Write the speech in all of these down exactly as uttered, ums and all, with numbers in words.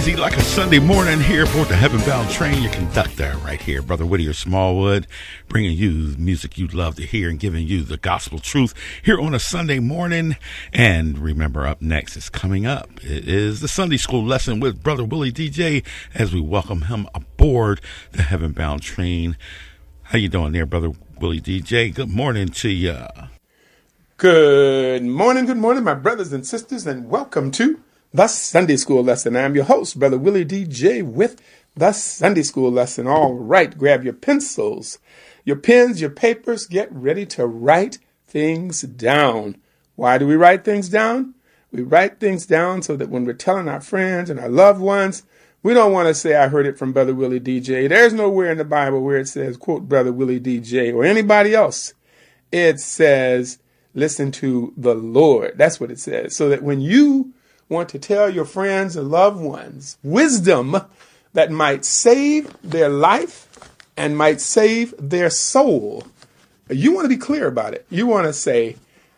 easy like a Sunday morning here aboard the Heaven Bound Train. Your conductor right here, Brother Whittier Smallwood, bringing you music you'd love to hear and giving you the gospel truth here on a Sunday morning. And remember, up next is coming up. It is the Sunday School lesson with Brother Willie D J as we welcome him aboard the Heaven Bound Train. How you doing there, Brother Willie D J? Good morning to you. Good morning, good morning, my brothers and sisters, and welcome to the Sunday School lesson. I'm your host, Brother Willie D J, with the Sunday School lesson. All right, grab your pencils, your pens, your papers, get ready to write things down. Why do we write things down? We write things down so that when we're telling our friends and our loved ones, we don't want to say, I heard it from Brother Willie D J. There's nowhere in the Bible where it says, quote, Brother Willie D J or anybody else. It says, listen to the Lord. That's what it says. So that when you want to tell your friends and loved ones wisdom that might save their life and might save their soul, you want to be clear about it. You want to say,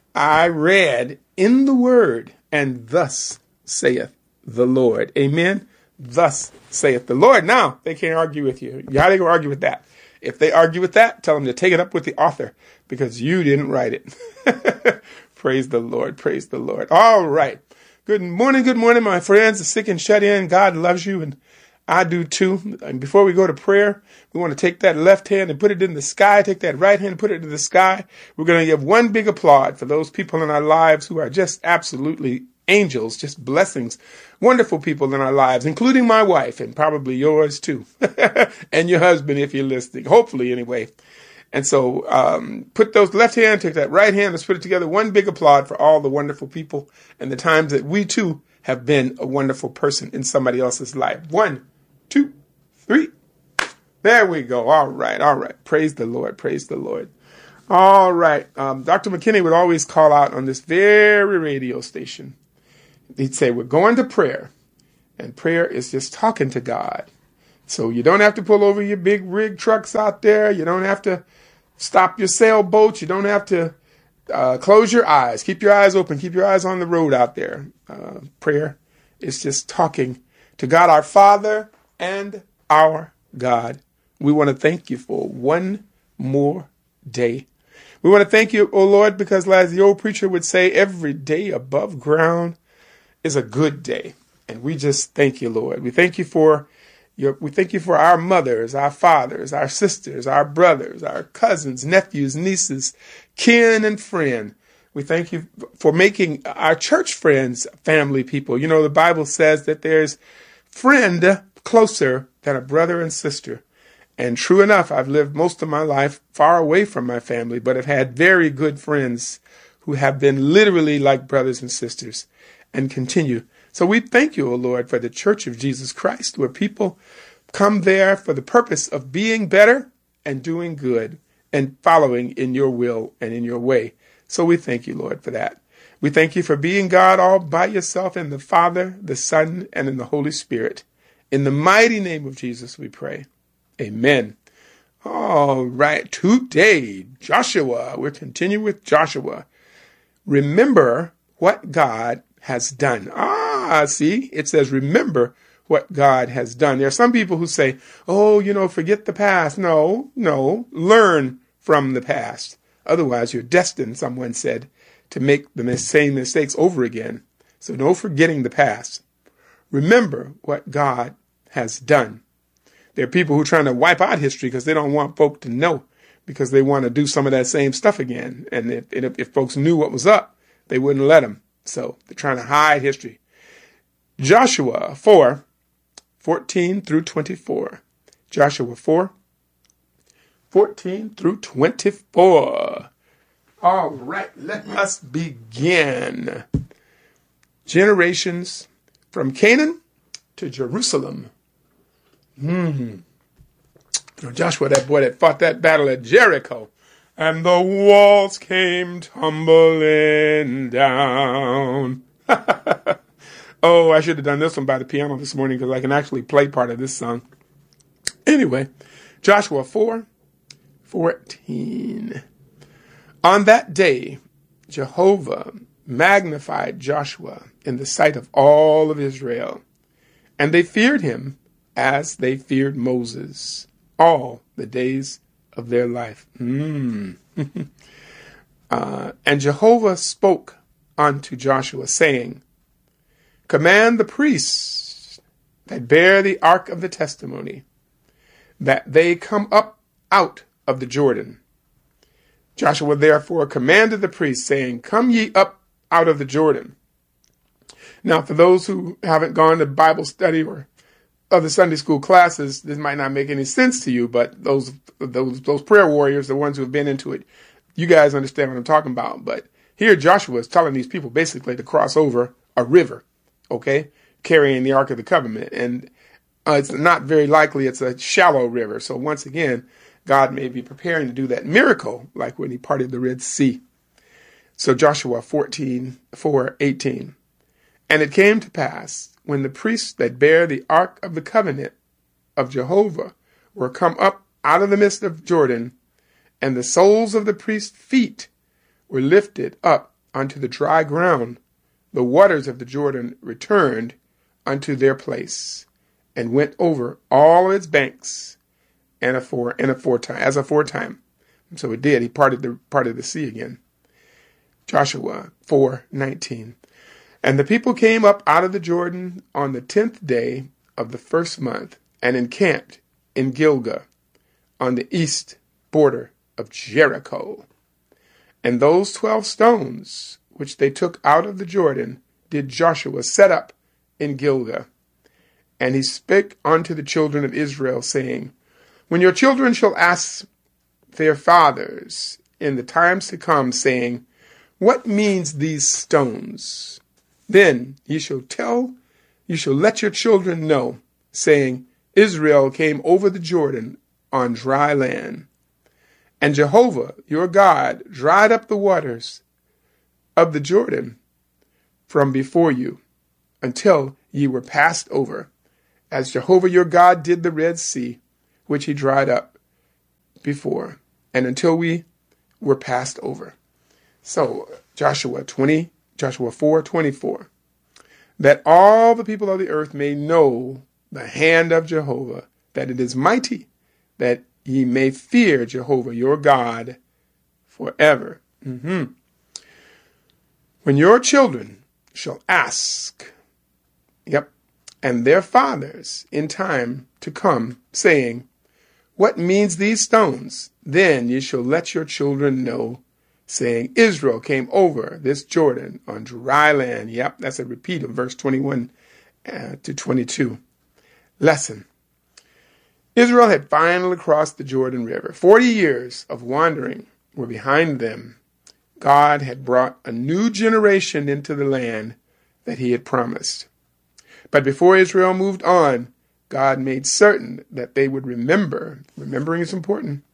I read in the word, and thus saith the Lord. Amen. Thus saith the Lord. Now, they can't argue with you. How they going to argue with that? If they argue with that, tell them to take it up with the author because you didn't write it. Praise the Lord. Praise the Lord. All right. Good morning, good morning, my friends, the sick and shut in. God loves you, and I do too. And before we go to prayer, we want to take that left hand and put it in the sky, take that right hand and put it in the sky. We're going to give one big applaud for those people in our lives who are just absolutely angels, just blessings, wonderful people in our lives, including my wife and probably yours too, and your husband if you're listening, hopefully anyway. And so um, put those left hand, take that right hand, let's put it together. One big applaud for all the wonderful people and the times that we too have been a wonderful person in somebody else's life. One, two, three. There we go. All right. All right. Praise the Lord. Praise the Lord. All right. Um, Doctor McKinney would always call out on this very radio station. He'd say, we're going to prayer. And prayer is just talking to God. So you don't have to pull over your big rig trucks out there. You don't have to stop your sailboats. You don't have to uh, close your eyes. Keep your eyes open. Keep your eyes on the road out there. Uh, prayer is just talking to God, our Father and our God. We want to thank you for one more day. We want to thank you, oh Lord, because as the old preacher would say, every day above ground is a good day. And we just thank you, Lord. We thank you for Your, we thank you for our mothers, our fathers, our sisters, our brothers, our cousins, nephews, nieces, kin, and friend. We thank you for making our church friends family people. You know, the Bible says that there's friend closer than a brother and sister. And true enough, I've lived most of my life far away from my family, but have had very good friends who have been literally like brothers and sisters and continue. So we thank you, O Lord, for the Church of Jesus Christ, where people come there for the purpose of being better and doing good and following in your will and in your way. So we thank you, Lord, for that. We thank you for being God all by yourself in the Father, the Son, and in the Holy Spirit. In the mighty name of Jesus, we pray. Amen. All right. Today, Joshua. We're continuing with Joshua. Remember what God has done. Ah, see, it says, remember what God has done. There are some people who say, oh, you know, forget the past. No, no, learn from the past. Otherwise, you're destined, someone said, to make the same mistakes over again. So no forgetting the past. Remember what God has done. There are people who are trying to wipe out history because they don't want folk to know, because they want to do some of that same stuff again. And if, if, if folks knew what was up, they wouldn't let them. So they're trying to hide history. Joshua four, fourteen through twenty-four. Joshua four, fourteen through twenty-four. All right, let us begin. Generations from Canaan to Jerusalem. Hmm. You know, Joshua, that boy that fought that battle at Jericho. And the walls came tumbling down. Oh, I should have done this one by the piano this morning because I can actually play part of this song. Anyway, Joshua four, fourteen. On that day, Jehovah magnified Joshua in the sight of all of Israel. And they feared him as they feared Moses all the days of their life. Mm. uh, and Jehovah spoke unto Joshua, saying, Command the priests that bear the ark of the testimony, that they come up out of the Jordan. Joshua therefore commanded the priests, saying, Come ye up out of the Jordan. Now, for those who haven't gone to Bible study or other Sunday school classes, this might not make any sense to you, but those those those prayer warriors, the ones who have been into it, you guys understand what I'm talking about. But here Joshua is telling these people basically to cross over a river, okay, carrying the Ark of the Covenant. And uh, it's not very likely it's a shallow river. So once again, God may be preparing to do that miracle like when he parted the Red Sea. So Joshua fourteen, four, eighteen. And it came to pass, when the priests that bear the ark of the covenant of Jehovah were come up out of the midst of Jordan, and the soles of the priests' feet were lifted up unto the dry ground, the waters of the Jordan returned unto their place, and went over all its banks, and afore and aforetime, as aforetime. So it did. He parted the parted the sea again. Joshua four nineteen. And the people came up out of the Jordan on the tenth day of the first month, and encamped in Gilgal, on the east border of Jericho. And those twelve stones which they took out of the Jordan did Joshua set up in Gilgal. And he spake unto the children of Israel, saying, When your children shall ask their fathers in the times to come, saying, What means these stones? Then ye shall tell, you shall let your children know, saying, Israel came over the Jordan on dry land. And Jehovah your God dried up the waters of the Jordan from before you, until ye were passed over, as Jehovah your God did the Red Sea, which he dried up before, and until we were passed over. So Joshua twenty, Joshua four twenty-four, that all the people of the earth may know the hand of Jehovah, that it is mighty, that ye may fear Jehovah your God forever. Mm-hmm. When your children shall ask, yep, and their fathers in time to come, saying, What means these stones? Then ye shall let your children know, saying, Israel came over this Jordan on dry land. Yep, that's a repeat of verse twenty-one uh, to twenty-two. Lesson. Israel had finally crossed the Jordan River. Forty years of wandering were behind them. God had brought a new generation into the land that he had promised. But before Israel moved on, God made certain that they would remember. Remembering is important.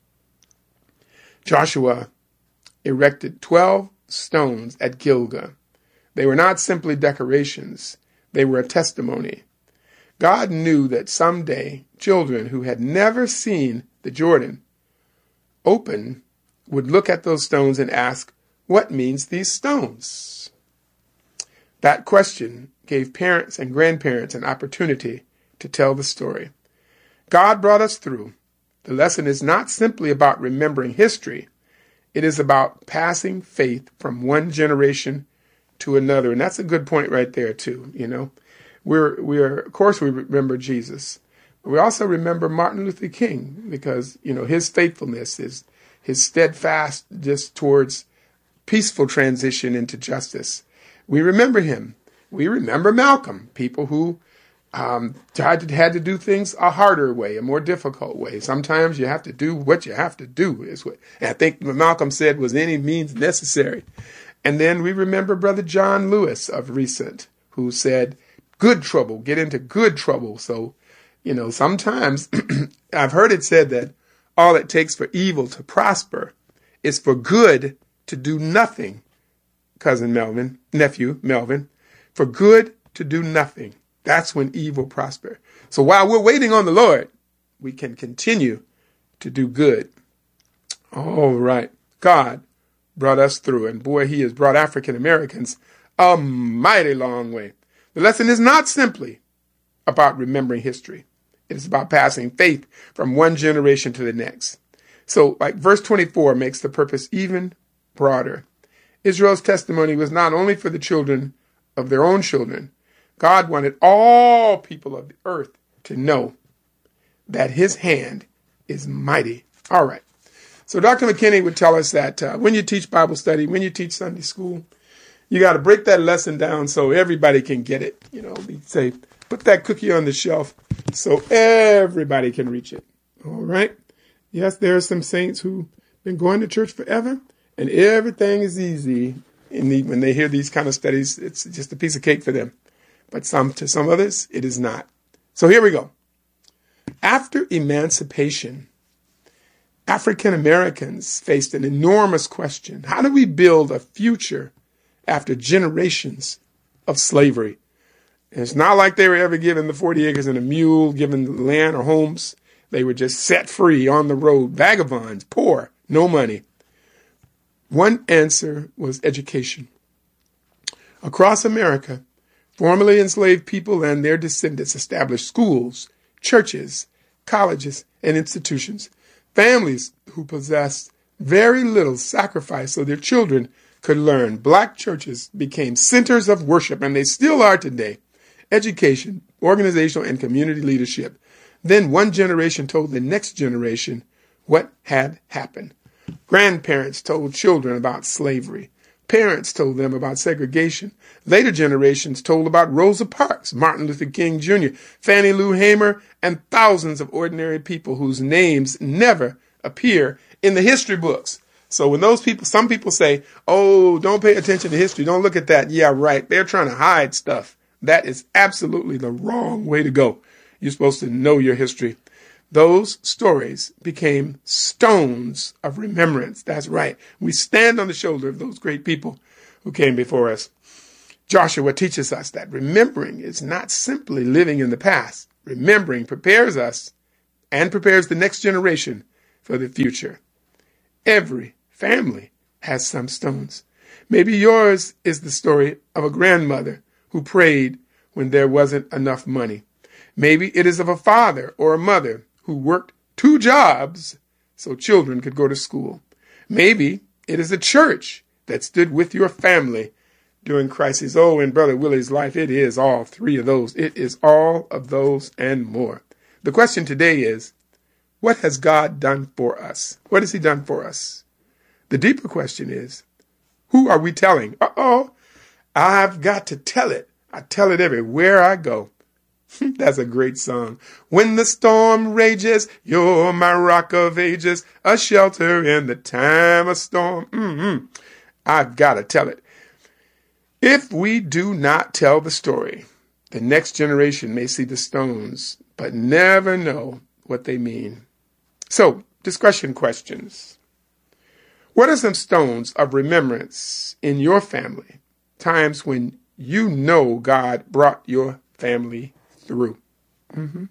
Joshua erected twelve stones at Gilgal. They were not simply decorations. They were a testimony. God knew that someday children who had never seen the Jordan open would look at those stones and ask, What means these stones? That question gave parents and grandparents an opportunity to tell the story. God brought us through. The lesson is not simply about remembering history. It is about passing faith from one generation to another. And that's a good point right there, too. You know, we're, we're, of course, we remember Jesus. But we also remember Martin Luther King because, you know, his faithfulness, his, his steadfast just towards peaceful transition into justice. We remember him. We remember Malcolm, people who Um, tried to, had to do things a harder way, a more difficult way. Sometimes you have to do what you have to do. Is what and I think what Malcolm said was any means necessary. And then we remember Brother John Lewis of recent, who said, good trouble, get into good trouble. So, you know, sometimes I've heard it said that all it takes for evil to prosper is for good to do nothing. Cousin Melvin, nephew Melvin, for good to do nothing. That's when evil prosper. So while we're waiting on the Lord, we can continue to do good. All right. God brought us through. And boy, he has brought African Americans a mighty long way. The lesson is not simply about remembering history. It is about passing faith from one generation to the next. So, like verse twenty-four makes the purpose even broader. Israel's testimony was not only for the children of their own children. God wanted all people of the earth to know that his hand is mighty. All right. So Doctor McKinney would tell us that uh, when you teach Bible study, when you teach Sunday school, you got to break that lesson down so everybody can get it. You know, we say, put that cookie on the shelf so everybody can reach it. All right. Yes, there are some saints who've been going to church forever, and everything is easy. In the, when they hear these kind of studies, it's just a piece of cake for them. But some to some others, it is not. So here we go. After emancipation, African Americans faced an enormous question. How do we build a future after generations of slavery? And it's not like they were ever given the forty acres and a mule, given land or homes. They were just set free on the road, vagabonds, poor, no money. One answer was education. Across America, formerly enslaved people and their descendants established schools, churches, colleges, and institutions. Families who possessed very little sacrificed so their children could learn. Black churches became centers of worship, and they still are today. Education, organizational, and community leadership. Then one generation told the next generation what had happened. Grandparents told children about slavery. Parents told them about segregation. Later generations told about Rosa Parks, Martin Luther King Junior, Fannie Lou Hamer, and thousands of ordinary people whose names never appear in the history books. So when those people, some people say, oh, don't pay attention to history, don't look at that. Yeah, right. They're trying to hide stuff. That is absolutely the wrong way to go. You're supposed to know your history. Those stories became stones of remembrance. That's right. We stand on the shoulder of those great people who came before us. Joshua teaches us that remembering is not simply living in the past. Remembering prepares us and prepares the next generation for the future. Every family has some stones. Maybe yours is the story of a grandmother who prayed when there wasn't enough money. Maybe it is of a father or a mother who worked two jobs so children could go to school. Maybe it is a church that stood with your family during crises. Oh, in Brother Willie's life, it is all three of those. It is all of those and more. The question today is, what has God done for us? What has he done for us? The deeper question is, who are we telling? Uh-oh, I've got to tell it. I tell it everywhere I go. That's a great song. When the storm rages, you're my rock of ages, a shelter in the time of storm. Mm-hmm. I've got to tell it. If we do not tell the story, the next generation may see the stones, but never know what they mean. So, discussion questions. What are some stones of remembrance in your family? Times when you know God brought your family through. Mm-hmm.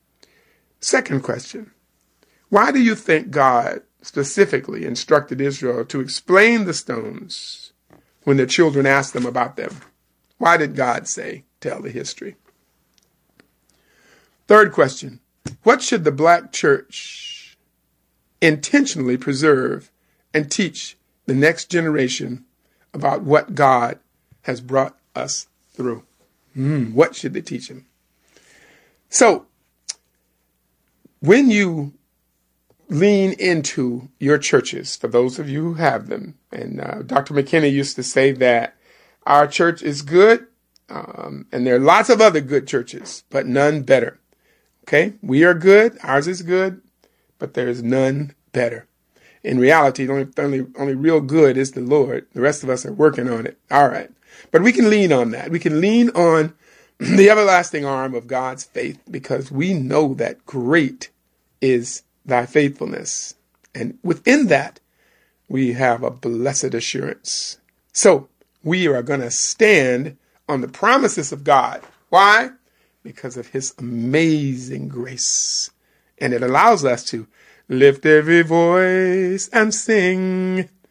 Second question. Why do you think God specifically instructed Israel to explain the stones when their children asked them about them? Why did God say, tell the history? Third question. What should the black church intentionally preserve and teach the next generation about what God has brought us through? Mm, what should they teach them? So, when you lean into your churches, for those of you who have them, and uh, Doctor McKinney used to say that our church is good, um, and there are lots of other good churches, but none better. Okay? We are good, ours is good, but there is none better. In reality, the only, only, only real good is the Lord. The rest of us are working on it. All right. But we can lean on that. We can lean on the everlasting arm of God's faith, because we know that great is thy faithfulness. And within that, we have a blessed assurance. So we are going to stand on the promises of God. Why? Because of his amazing grace. And it allows us to lift every voice and sing.